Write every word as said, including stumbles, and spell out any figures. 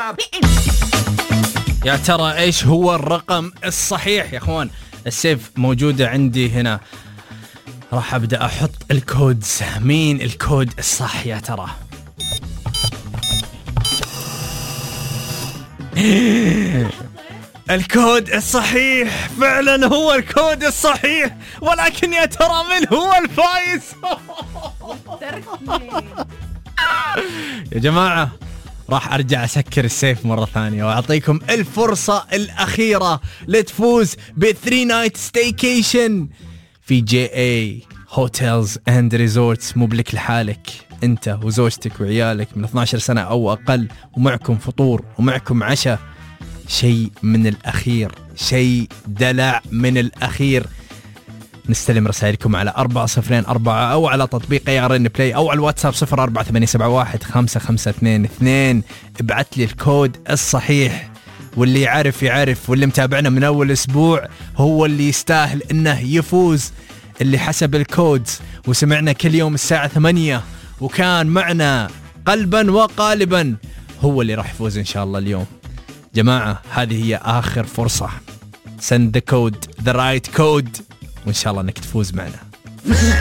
يا ترى ايش هو الرقم الصحيح يا اخوان؟ السيف موجودة عندي هنا، راح ابدأ احط الكودز. مين الكود الصح يا ترى؟ الكود الصحيح فعلا هو الكود الصحيح، ولكن يا ترى من هو الفايز؟ يا جماعة راح أرجع أسكر السيف مرة ثانية وأعطيكم الفرصة الأخيرة لتفوز ب ثري نايت ستيكيشن في جي اي هوتيلز اند ريزورتس. مو بلك لحالك، أنت وزوجتك وعيالك من اثنتي عشرة سنة أو أقل، ومعكم فطور ومعكم عشاء. شيء من الأخير، شيء دلع من الأخير. نستلم رسائلكم على أربعة صفرين أربعة أو على تطبيق اي ار ان بلاي أو على الواتساب صفر أربعة ثمانية سبعة واحد خمسة خمسة اثنين اثنين. ابعت لي الكود الصحيح، واللي يعرف يعرف، واللي متابعنا من أول أسبوع هو اللي يستاهل إنه يفوز. اللي حسب الكود وسمعنا كل يوم الساعة ثمانية وكان معنا قلبا وقالبا هو اللي راح يفوز إن شاء الله اليوم. جماعة هذه هي آخر فرصة. send the code the right code وإن شاء الله أنك تفوز معنا.